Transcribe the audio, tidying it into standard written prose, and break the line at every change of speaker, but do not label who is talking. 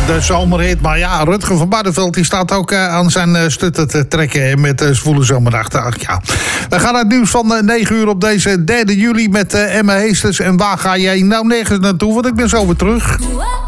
de zomerhit. Maar ja, Rutger van Barneveld die staat ook aan zijn stutten te trekken met Zwoele Zomernacht. Ja. We gaan naar het nieuws van 9 uur op deze 3 juli met Emma Heesters. En waar ga jij nou nergens naartoe? Want ik ben zo weer terug.